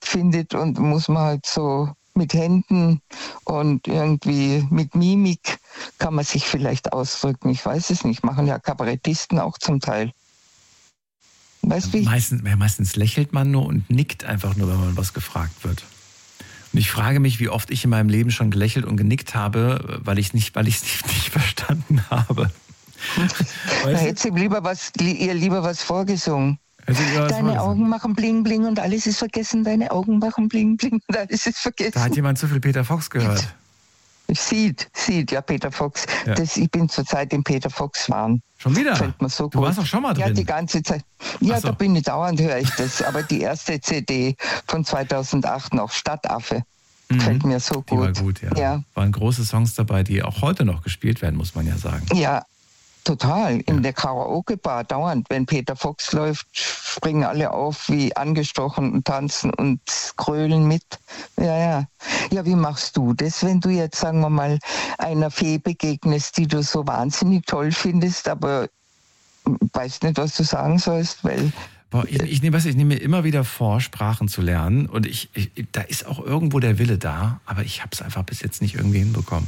findet und muss man halt so mit Händen und irgendwie mit Mimik kann man sich vielleicht ausdrücken. Ich weiß es nicht. Machen ja Kabarettisten auch zum Teil. Weißt du? Meistens lächelt man nur und nickt einfach nur, wenn man was gefragt wird. Und ich frage mich, wie oft ich in meinem Leben schon gelächelt und genickt habe, weil ich es nicht verstanden habe. Da hätte sie ihr lieber was vorgesungen. Deine Augen machen bling bling und alles ist vergessen. Deine Augen machen bling bling und alles ist vergessen. Da hat jemand zu viel Peter Fox gehört. Sieht, ja, Peter Fox. Ja. Ich bin zurzeit im Peter Fox-Wahn. Schon wieder? Fällt mir so du gut. warst doch schon mal drin. Ja, die ganze Zeit. Ja, so. Da bin ich dauernd, höre ich das. Aber die erste CD von 2008 noch, Stadtaffe, gefällt mir so gut. Die war gut, ja. Waren große Songs dabei, die auch heute noch gespielt werden, muss man ja sagen. Ja, total. In der Karaoke-Bar dauernd. Wenn Peter Fox läuft, springen alle auf wie angestochen und tanzen und grölen mit. Ja, wie machst du das, wenn du jetzt, sagen wir mal, einer Fee begegnest, die du so wahnsinnig toll findest, aber weißt nicht, was du sagen sollst, weil... Ich nehme mir immer wieder vor, Sprachen zu lernen und da ist auch irgendwo der Wille da, aber ich habe es einfach bis jetzt nicht irgendwie hinbekommen.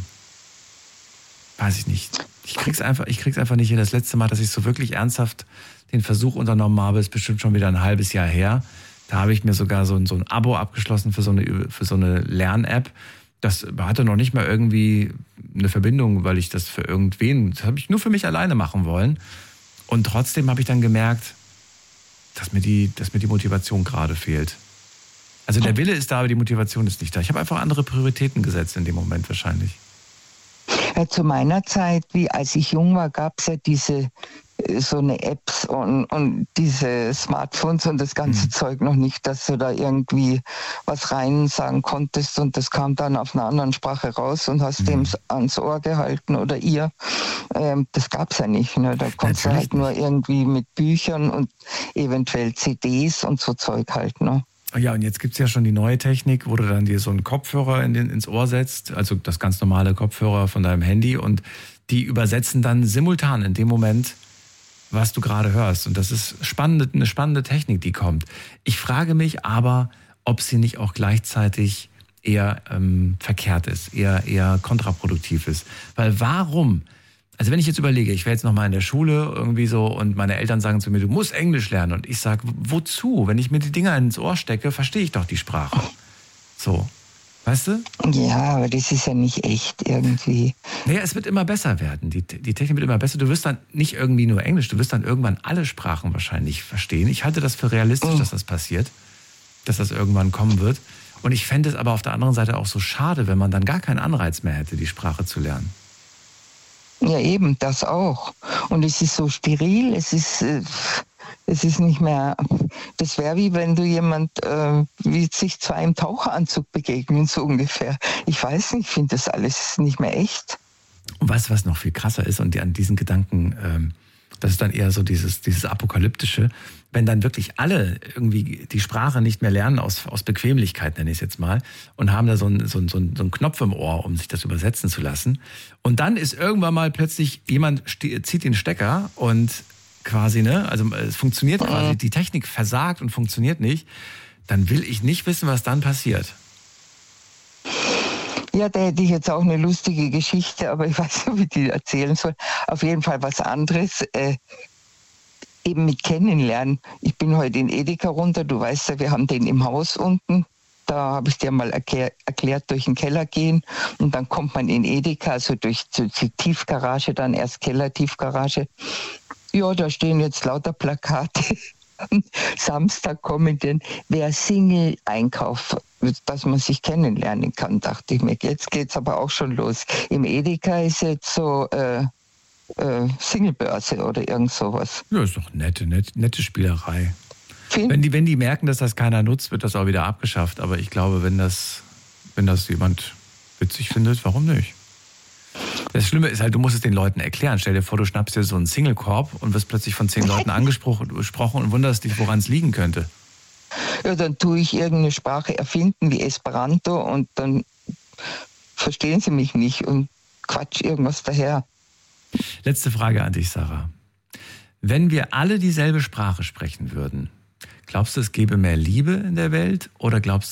Weiß ich nicht. Ich krieg's einfach nicht hin. Das letzte Mal, dass ich so wirklich ernsthaft den Versuch unternommen habe, ist bestimmt schon wieder ein halbes Jahr her. Da habe ich mir sogar so ein Abo abgeschlossen für so eine Lern-App. Das hatte noch nicht mal irgendwie eine Verbindung, weil ich das für irgendwen, das habe ich nur für mich alleine machen wollen. Und trotzdem habe ich dann gemerkt, dass mir die Motivation gerade fehlt. Also der Wille ist da, aber die Motivation ist nicht da. Ich habe einfach andere Prioritäten gesetzt in dem Moment wahrscheinlich. Ja, zu meiner Zeit, wie als ich jung war, gab es ja so eine Apps und diese Smartphones und das ganze Zeug noch nicht, dass du da irgendwie was rein sagen konntest und das kam dann auf einer anderen Sprache raus und hast dem ans Ohr gehalten oder ihr. Das gab es ja nicht. Ne? Da konntest du halt nur irgendwie mit Büchern und eventuell CDs und so Zeug halt. Ne? Ja, und jetzt gibt's ja schon die neue Technik, wo du dann dir so einen Kopfhörer ins Ohr setzt, also das ganz normale Kopfhörer von deinem Handy und die übersetzen dann simultan in dem Moment, was du gerade hörst. Und das ist eine spannende Technik, die kommt. Ich frage mich aber, ob sie nicht auch gleichzeitig eher verkehrt ist, eher kontraproduktiv ist. Weil warum? Also wenn ich jetzt überlege, ich wäre jetzt nochmal in der Schule irgendwie so und meine Eltern sagen zu mir, du musst Englisch lernen. Und ich sage, wozu? Wenn ich mir die Dinger ins Ohr stecke, verstehe ich doch die Sprache. So, weißt du? Ja, aber das ist ja nicht echt irgendwie. Naja, es wird immer besser werden. Die Technik wird immer besser. Du wirst dann nicht irgendwie nur Englisch, du wirst dann irgendwann alle Sprachen wahrscheinlich verstehen. Ich halte das für realistisch, dass das passiert, dass das irgendwann kommen wird. Und ich fände es aber auf der anderen Seite auch so schade, wenn man dann gar keinen Anreiz mehr hätte, die Sprache zu lernen. Ja, eben, das auch. Und es ist so steril, es ist nicht mehr, das wäre wie wenn du wie sich zwei im Taucheranzug begegnen, so ungefähr. Ich weiß nicht, ich finde das alles nicht mehr echt. Und weißt du, was noch viel krasser ist? Und an diesen Gedanken, das ist dann eher so dieses Apokalyptische, wenn dann wirklich alle irgendwie die Sprache nicht mehr lernen, aus Bequemlichkeit nenne ich es jetzt mal, und haben da so einen Knopf im Ohr, um sich das übersetzen zu lassen. Und dann ist irgendwann mal plötzlich jemand zieht den Stecker und quasi, also es funktioniert quasi, die Technik versagt und funktioniert nicht, dann will ich nicht wissen, was dann passiert. Ja, da hätte ich jetzt auch eine lustige Geschichte, aber ich weiß nicht, wie ich die erzählen soll. Auf jeden Fall was anderes. Eben mit Kennenlernen. Ich bin heute in Edeka runter, du weißt ja, wir haben den im Haus unten. Da habe ich dir mal erklärt, durch den Keller gehen und dann kommt man in Edeka, also durch die Tiefgarage, dann erst Keller, Tiefgarage. Ja, da stehen jetzt lauter Plakate. Am Samstag kommen denn, wer Single einkauft, dass man sich kennenlernen kann, dachte ich mir. Jetzt geht's aber auch schon los. Im Edeka ist jetzt so Singlebörse oder irgend sowas. Ja, ist doch nette Spielerei. Wenn die merken, dass das keiner nutzt, wird das auch wieder abgeschafft. Aber ich glaube, wenn das jemand witzig findet, warum nicht? Das Schlimme ist halt, du musst es den Leuten erklären. Stell dir vor, du schnappst dir so einen Single-Korb und wirst plötzlich von 10 Leuten angesprochen und wunderst dich, woran es liegen könnte. Ja, dann tue ich irgendeine Sprache erfinden wie Esperanto und dann verstehen sie mich nicht und quatsch irgendwas daher. Letzte Frage an dich, Sarah. Wenn wir alle dieselbe Sprache sprechen würden, glaubst du, es gäbe mehr Liebe in der Welt oder glaubst